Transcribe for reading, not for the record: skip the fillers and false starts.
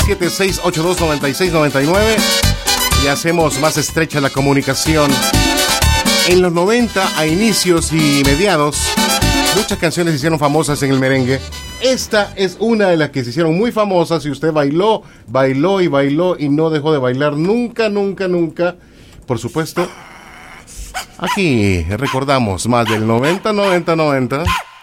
976-829699 y hacemos más estrecha la comunicación. En los 90, a inicios y mediados, muchas canciones se hicieron famosas en el merengue. Esta es una de las que se hicieron muy famosas y usted bailó, bailó y bailó y no dejó de bailar nunca, nunca, nunca. Por supuesto, aquí recordamos más del 90.